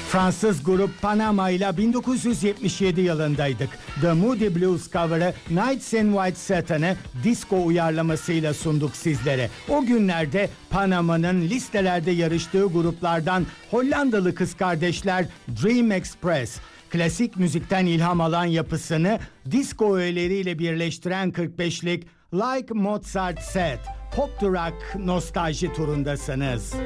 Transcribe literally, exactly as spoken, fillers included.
Fransız grup Panama ile bin dokuz yüz yetmiş yedi yılındaydık. The Moody Blues cover'ı Nights in White Satin'ı disco uyarlamasıyla sunduk sizlere. O günlerde Panama'nın listelerde yarıştığı gruplardan Hollandalı kız kardeşler Dream Express, klasik müzikten ilham alan yapısını disco öğeleriyle birleştiren kırk beşlik Like Mozart Said, Pop to Rock nostalji turundasınız.